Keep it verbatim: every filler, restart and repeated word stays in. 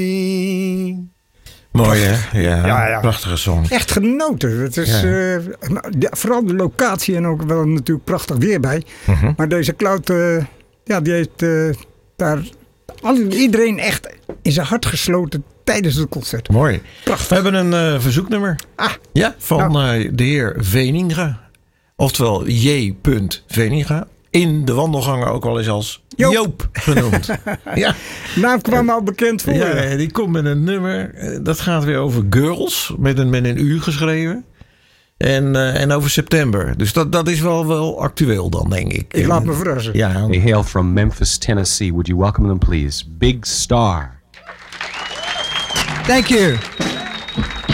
Mooi hè? Ja, Ja, ja. prachtige song. Echt genoten. Het is, Ja. eh, ja, vooral de locatie en ook wel natuurlijk prachtig weer bij. Mhm. Maar deze cloud, eh, ja, die heeft eh, daar al, iedereen echt in zijn hart gesloten tijdens het concert. Mooi. Prachtig. We hebben een uh, verzoeknummer. Ah, Ja, van nou. uh, de heer Veninga. Oftewel J. Veninga. In de wandelgangen ook wel eens als Joop, Joop genoemd. Ja. naam kwam al bekend voor. Ja, die komt met een nummer. Dat gaat weer over girls. Met een, met een U geschreven. En, uh, en over september. Dus dat, dat is wel, wel actueel dan, denk ik. Ik laat me verrassen. Ja. They hail from Memphis, Tennessee. Would you welcome them, please? Big Star. Thank you.